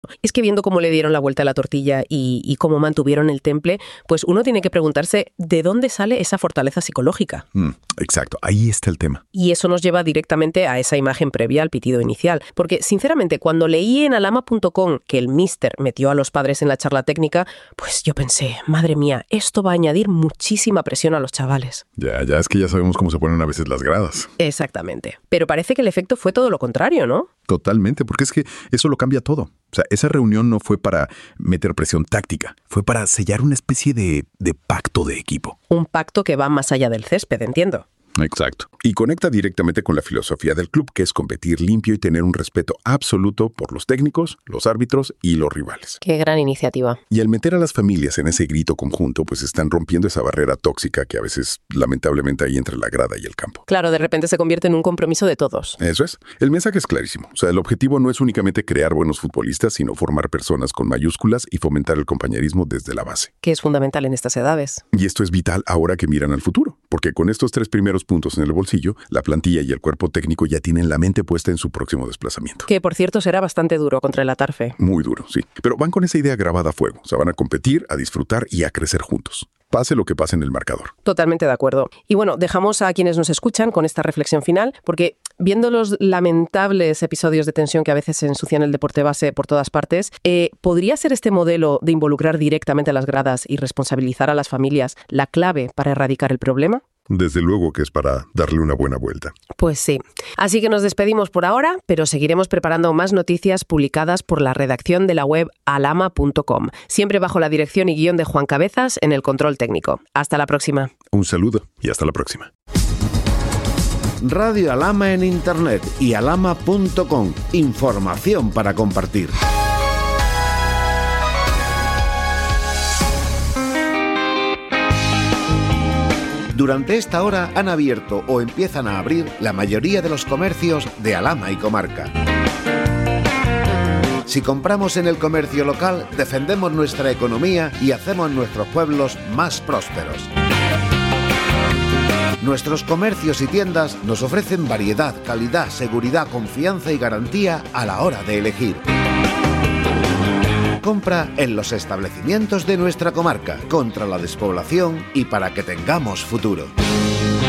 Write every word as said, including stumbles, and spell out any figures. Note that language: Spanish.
Es que viendo cómo le dieron la vuelta a la tortilla y, y cómo mantuvieron el temple, pues uno tiene que preguntarse de dónde sale esa fortaleza psicológica. Mm, exacto, ahí está el tema. Y eso nos lleva directamente a esa imagen previa al pitido inicial. Porque, sinceramente, cuando leí en alama punto com que el míster metió a los padres en la charla técnica, pues yo pensé, madre mía, esto va a añadir muchísima presión a los chavales. Ya, ya es que ya sabemos cómo se ponen a veces las gradas. Exactamente. Pero parece que el efecto fue todo lo contrario, ¿no? Totalmente, porque es que eso lo cambia todo. O sea, esa reunión no fue para meter presión táctica, fue para sellar una especie de, de pacto de equipo. Un pacto que va más allá del césped, entiendo. Exacto. Y conecta directamente con la filosofía del club, que es competir limpio y tener un respeto absoluto por los técnicos, los árbitros y los rivales. Qué gran iniciativa. Y al meter a las familias en ese grito conjunto, pues están rompiendo esa barrera tóxica que a veces lamentablemente hay entre la grada y el campo. Claro, de repente se convierte en un compromiso de todos. Eso es. El mensaje es clarísimo. O sea, el objetivo no es únicamente crear buenos futbolistas, sino formar personas con mayúsculas y fomentar el compañerismo desde la base. Que es fundamental en estas edades. Y esto es vital ahora que miran al futuro, porque con estos tres primeros puntos en el bolsillo, la plantilla y el cuerpo técnico ya tienen la mente puesta en su próximo desplazamiento. Que, por cierto, será bastante duro contra el Atarfe. Muy duro, sí. Pero van con esa idea grabada a fuego. O sea, van a competir, a disfrutar y a crecer juntos. Pase lo que pase en el marcador. Totalmente de acuerdo. Y bueno, dejamos a quienes nos escuchan con esta reflexión final, porque viendo los lamentables episodios de tensión que a veces se ensucian el deporte base por todas partes, eh, ¿podría ser este modelo de involucrar directamente a las gradas y responsabilizar a las familias la clave para erradicar el problema? Desde luego que es para darle una buena vuelta. Pues sí. Así que nos despedimos por ahora, pero seguiremos preparando más noticias publicadas por la redacción de la web alama punto com, siempre bajo la dirección y guión de Juan Cabezas en el control técnico. Hasta la próxima. Un saludo y hasta la próxima. Radio Alama en Internet y alama punto com. Información para compartir. Durante esta hora han abierto o empiezan a abrir la mayoría de los comercios de Alhama y comarca. Si compramos en el comercio local, defendemos nuestra economía y hacemos nuestros pueblos más prósperos. Nuestros comercios y tiendas nos ofrecen variedad, calidad, seguridad, confianza y garantía a la hora de elegir. Compra en los establecimientos de nuestra comarca contra la despoblación y para que tengamos futuro.